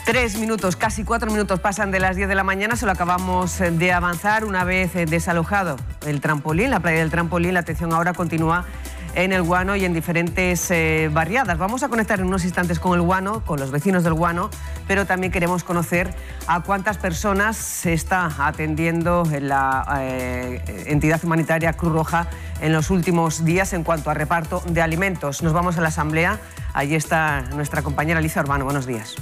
3 minutos, casi 4 minutos pasan de las 10 de la mañana, solo acabamos de avanzar una vez desalojado el trampolín, la playa del trampolín. La atención ahora continúa en el Guano y en diferentes barriadas. Vamos a conectar en unos instantes con el Guano, con los vecinos del Guano, pero también queremos conocer a cuántas personas se está atendiendo en la entidad humanitaria Cruz Roja en los últimos días en cuanto a reparto de alimentos. Nos vamos a la asamblea, allí está nuestra compañera Alicia Urbano. Buenos días.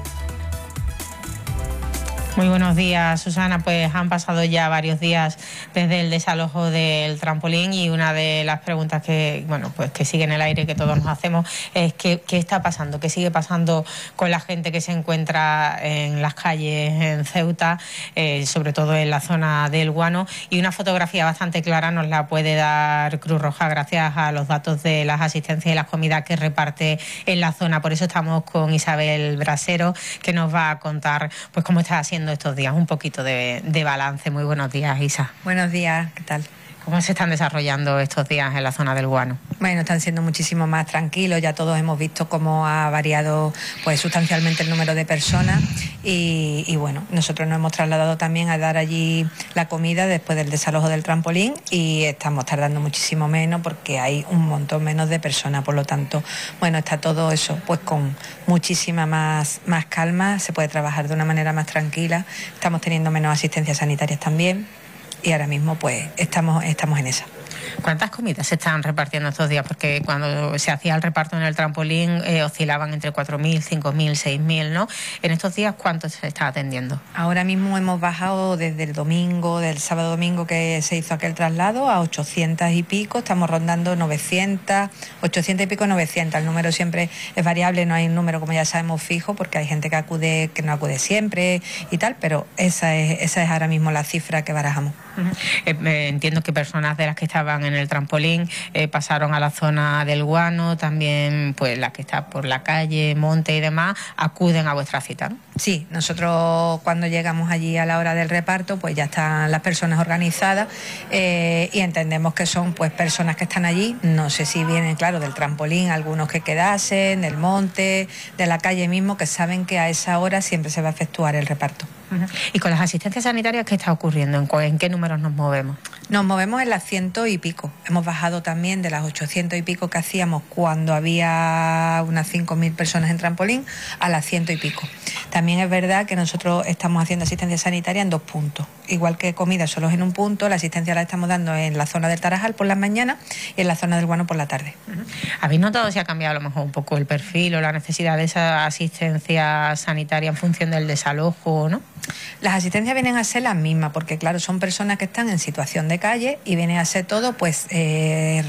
Muy buenos días, Susana. Pues han pasado ya varios días desde el desalojo del trampolín y una de las preguntas que, que sigue en el aire, que todos nos hacemos, es qué está pasando, qué sigue pasando con la gente que se encuentra en las calles en Ceuta, sobre todo en la zona del Guano. Y una fotografía bastante clara nos la puede dar Cruz Roja gracias a los datos de las asistencias y las comidas que reparte en la zona. Por eso estamos con Isabel Brasero, que nos va a contar pues cómo está haciendo estos días, un poquito de balance. Muy buenos días, Isa. Buenos días, ¿qué tal? ¿Cómo se están desarrollando estos días en la zona del Guano? Bueno, están siendo muchísimo más tranquilos, ya todos hemos visto cómo ha variado pues sustancialmente el número de personas y bueno, nosotros nos hemos trasladado también a dar allí la comida después del desalojo del trampolín y estamos tardando muchísimo menos porque hay un montón menos de personas, por lo tanto, bueno, está todo eso pues con muchísima más calma, se puede trabajar de una manera más tranquila, estamos teniendo menos asistencias sanitarias también. Y ahora mismo pues estamos en esa. ¿Cuántas comidas se están repartiendo estos días? Porque cuando se hacía el reparto en el trampolín oscilaban entre 4.000, 5.000, 6.000, ¿no? En estos días, ¿cuánto se está atendiendo? Ahora mismo hemos bajado desde el domingo, del sábado domingo que se hizo aquel traslado, a 800 y pico. Estamos rondando 900, 800 y pico, 900. El número siempre es variable, no hay un número, como ya sabemos, fijo, porque hay gente que no acude siempre y tal, pero esa es ahora mismo la cifra que barajamos. Entiendo que personas de las que estaban en el trampolín pasaron a la zona del Guano, también pues las que están por la calle, monte y demás, acuden a vuestra cita, ¿no? Sí, nosotros cuando llegamos allí a la hora del reparto pues ya están las personas organizadas y entendemos que son pues personas que están allí, no sé si vienen, claro, del trampolín, algunos que quedasen, del monte, de la calle mismo, que saben que a esa hora siempre se va a efectuar el reparto. ¿Y con las asistencias sanitarias qué está ocurriendo? ¿En qué números nos movemos? Nos movemos en las 100 y pico. Hemos bajado también de las 800 y pico que hacíamos cuando había unas 5.000 personas en trampolín a las 100 y pico. También es verdad que nosotros estamos haciendo asistencia sanitaria en 2 puntos. Igual que comida solo en un punto, la asistencia la estamos dando en la zona del Tarajal por las mañanas y en la zona del Guano por la tarde. ¿Habéis notado si ha cambiado a lo mejor un poco el perfil o la necesidad de esa asistencia sanitaria en función del desalojo, no? Las asistencias vienen a ser las mismas, porque claro, son personas que están en situación de calle y viene a ser todo pues